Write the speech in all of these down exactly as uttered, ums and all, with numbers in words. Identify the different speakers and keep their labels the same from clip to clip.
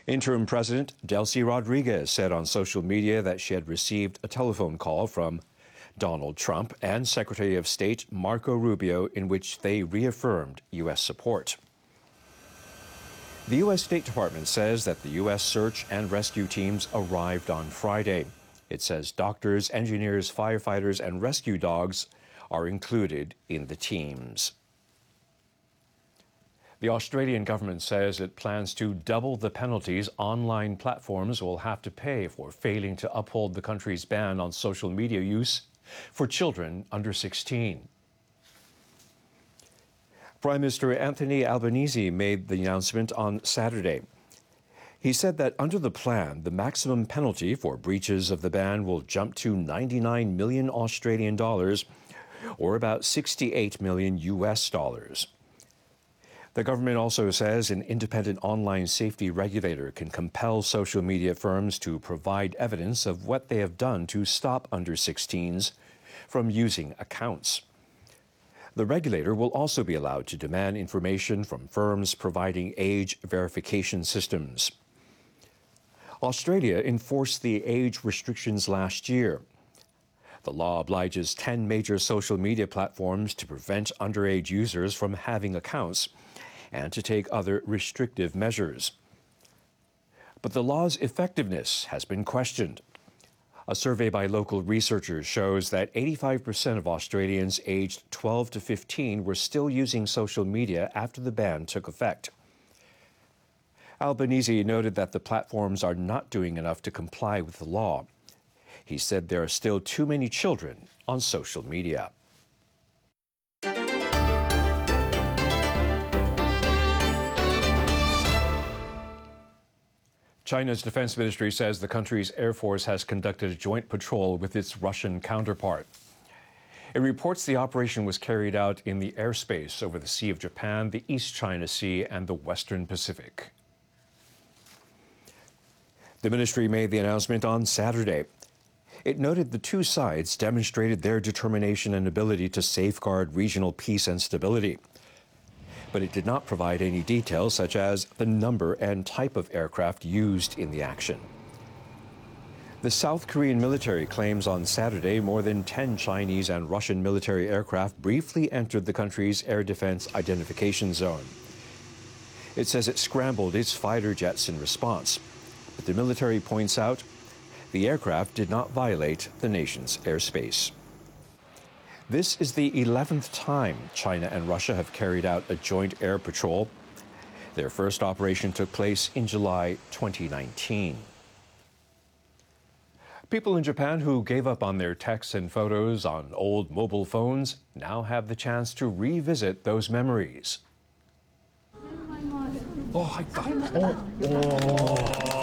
Speaker 1: Interim President Delcy Rodriguez said on social media that she had received a telephone call from Donald Trump and Secretary of State Marco Rubio in which they reaffirmed U S support. The U S State Department says that the U S search and rescue teams arrived on Friday. It says doctors, engineers, firefighters, and rescue dogs are included in the teams. The Australian government says it plans to double the penalties online platforms will have to pay for failing to uphold the country's ban on social media use for children under sixteen. Prime Minister Anthony Albanese made the announcement on Saturday. He said that under the plan, the maximum penalty for breaches of the ban will jump to ninety-nine million Australian dollars, or about sixty-eight million U S dollars. The government also says an independent online safety regulator can compel social media firms to provide evidence of what they have done to stop under sixteens from using accounts. The regulator will also be allowed to demand information from firms providing age verification systems. Australia enforced the age restrictions last year. The law obliges ten major social media platforms to prevent underage users from having accounts and to take other restrictive measures. But the law's effectiveness has been questioned. A survey by local researchers shows that eighty-five percent of Australians aged twelve to fifteen were still using social media after the ban took effect. Albanese noted that the platforms are not doing enough to comply with the law. He said there are still too many children on social media. China's defense ministry says the country's air force has conducted a joint patrol with its Russian counterpart. It reports the operation was carried out in the airspace over the Sea of Japan, the East China Sea, and the Western Pacific. The ministry made the announcement on Saturday. It noted the two sides demonstrated their determination and ability to safeguard regional peace and stability. But it did not provide any details such as the number and type of aircraft used in the action. The South Korean military claims on Saturday more than ten Chinese and Russian military aircraft briefly entered the country's air defense identification zone. It says it scrambled its fighter jets in response, but the military points out the aircraft did not violate the nation's airspace. This is the eleventh time China and Russia have carried out a joint air patrol. Their first operation took place in July twenty nineteen. People in Japan who gave up on their texts and photos on old mobile phones now have the chance to revisit those memories. Oh, I got it. Oh, oh.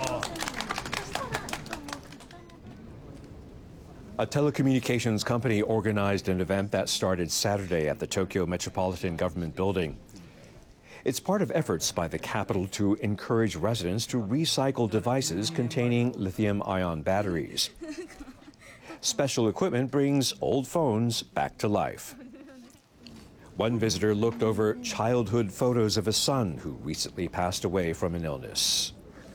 Speaker 1: A telecommunications company organized an event that started Saturday at the Tokyo Metropolitan Government Building. It's part of efforts by the capital to encourage residents to recycle devices containing lithium-ion batteries. Special equipment brings old phones back to life. One visitor looked over childhood photos of a son who recently passed away from an illness.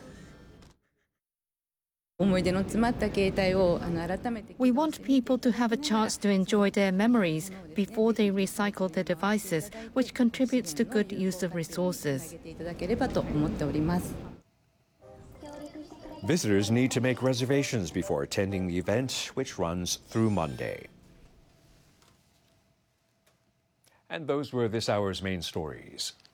Speaker 2: We want people to have a chance to enjoy their memories before they recycle their devices, which contributes to good use of resources.
Speaker 1: Visitors need to make reservations before attending the event, which runs through Monday. And those were this hour's main stories.